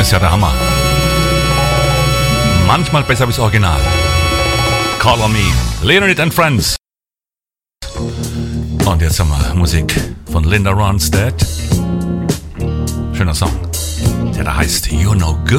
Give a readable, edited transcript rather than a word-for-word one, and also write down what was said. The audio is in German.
Ist ja der Hammer. Manchmal besser wie das Original. Call on Me, Leonard and Friends. Und jetzt haben wir Musik von Linda Ronstadt. Schöner Song. Der da heißt You're No Good.